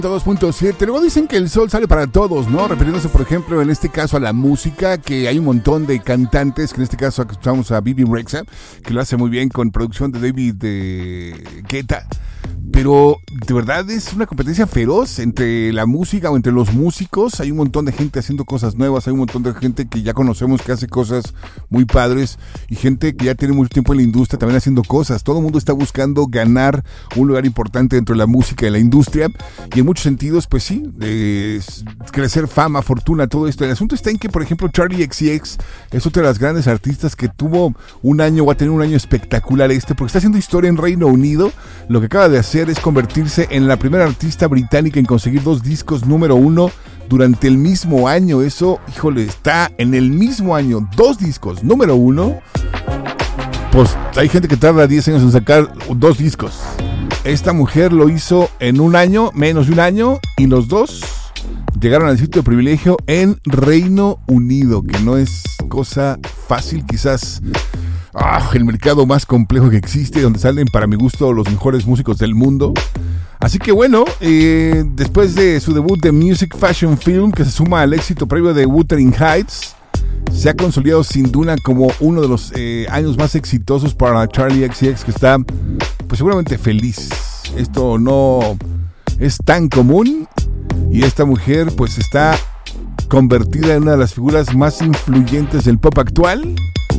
2.7. Luego dicen que el sol sale para todos, ¿no? Refiriéndose, por ejemplo, en este caso a la música, que hay un montón de cantantes, que en este caso escuchamos a Bebe Rexha, que lo hace muy bien con producción de David Guetta. Pero de verdad es una competencia feroz entre la música o entre los músicos. Hay un montón de gente haciendo cosas nuevas, hay un montón de gente que ya conocemos que hace cosas muy padres y gente que ya tiene mucho tiempo en la industria también haciendo cosas. Todo el mundo está buscando ganar un lugar importante dentro de la música y la industria y en muchos sentidos, pues sí, crecer fama, fortuna, todo esto. El asunto está en que, por ejemplo, Charli XCX es otra de las grandes artistas que tuvo un año, va a tener un año espectacular porque está haciendo historia en Reino Unido. Lo que acaba de hacer es convertirse en la primera artista británica en conseguir 2 discos número 1 durante el mismo año. Eso, híjole, está en el mismo año, 2 discos número 1. Pues hay gente que tarda 10 años en sacar 2 discos. Esta mujer lo hizo en un año, menos de un año, y los 2 llegaron al sitio de privilegio en Reino Unido, que no es cosa fácil, quizás el mercado más complejo que existe, donde salen, para mi gusto, los mejores músicos del mundo. Así que bueno, después de su debut de Music Fashion Film, que se suma al éxito previo de Wuthering Heights, se ha consolidado sin duda como uno de los años más exitosos para Charli XCX, que está pues seguramente feliz. Esto no es tan común y esta mujer pues está convertida en una de las figuras más influyentes del pop actual.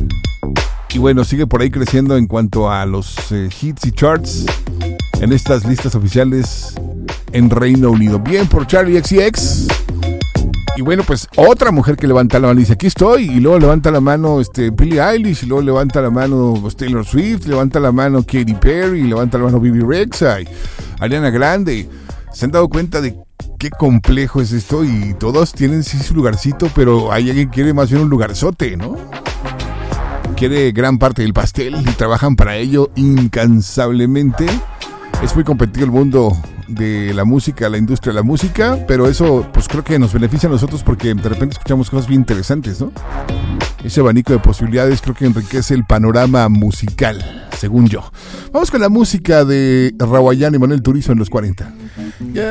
Y bueno, sigue por ahí creciendo en cuanto a los hits y charts en estas listas oficiales en Reino Unido. Bien por Charli XCX. Y bueno, pues otra mujer que levanta la mano y dice, aquí estoy. Y luego levanta la mano Billie Eilish. Y luego levanta la mano Taylor Swift. Levanta la mano Katy Perry. Levanta la mano Bebe Rexha. Y Ariana Grande. ¿Se han dado cuenta de qué complejo es esto? Y todos tienen sí su lugarcito, pero hay alguien que quiere más bien un lugarzote, ¿no? Quiere gran parte del pastel y trabajan para ello incansablemente. Es muy competitivo el mundo de la música, la industria de la música, pero eso pues creo que nos beneficia a nosotros porque de repente escuchamos cosas bien interesantes, ¿no? Ese abanico de posibilidades creo que enriquece el panorama musical, según yo. Vamos con la música de Rawayana y Manuel Turizo en los 40.